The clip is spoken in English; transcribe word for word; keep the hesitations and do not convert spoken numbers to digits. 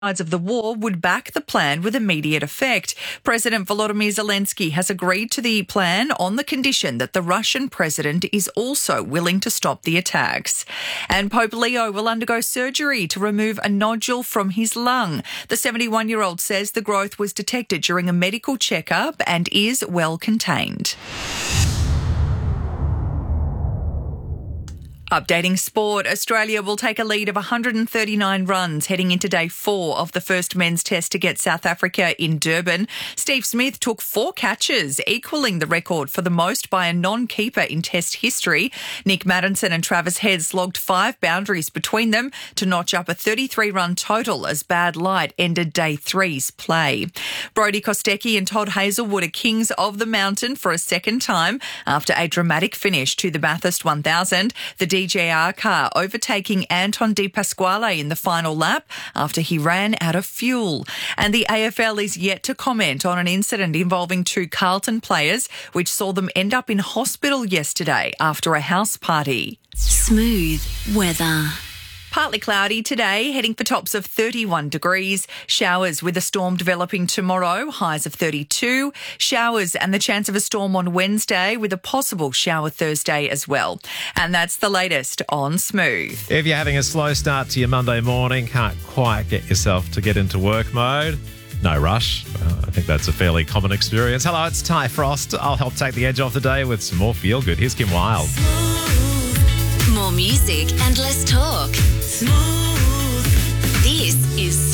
sides of the war would back the plan with immediate effect. President Volodymyr Zelensky has agreed to the plan on the condition that the Russian president is also willing to stop the attacks. And Pope Leo will undergo surgery to remove a nodule from his lung. The seventy-one-year-old says the growth was detected during a medical checkup and is well contained. Updating sport, Australia will take a lead of one hundred thirty-nine runs heading into day four of the first men's test against South Africa in Durban. Steve Smith took four catches, equalling the record for the most by a non-keeper in test history. Nick Maddinson and Travis Head slogged five boundaries between them to notch up a thirty-three run total as bad light ended day three's play. Brodie Kostecki and Todd Hazelwood are kings of the mountain for a second time after a dramatic finish to the Bathurst one thousand. The D J R car overtaking Anton De Pasquale in the final lap after he ran out of fuel. And the A F L is yet to comment on an incident involving two Carlton players, which saw them end up in hospital yesterday after a house party. Smooth weather. Partly cloudy today, heading for tops of thirty-one degrees. Showers with a storm developing tomorrow, highs of thirty-two. Showers and the chance of a storm on Wednesday with a possible shower Thursday as well. And that's the latest on Smooth. If you're having a slow start to your Monday morning, can't quite get yourself to get into work mode, no rush. Uh, I think that's a fairly common experience. Hello, it's Ty Frost. I'll help take the edge off the day with some more feel good. Here's Kim Wilde. More music and less talk. Smooth. This is